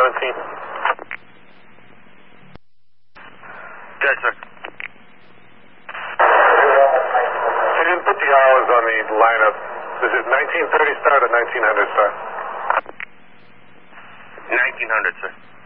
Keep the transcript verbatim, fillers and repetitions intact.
seventeen. Good, sir. You didn't put the hours on the lineup. Is it nineteen thirty start or nineteen hundred start? nineteen hundred, sir.